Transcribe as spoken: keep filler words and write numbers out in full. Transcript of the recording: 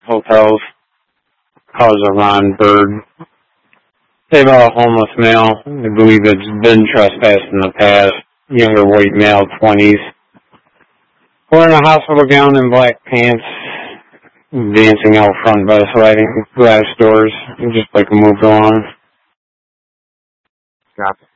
hotels. Cars are Ron Bird. They have a homeless male. I believe it's been trespassed in the past. Younger white male, twenties. Wearing a hospital gown and black pants. Dancing out front by sliding glass doors. Just like a move along. Gotcha.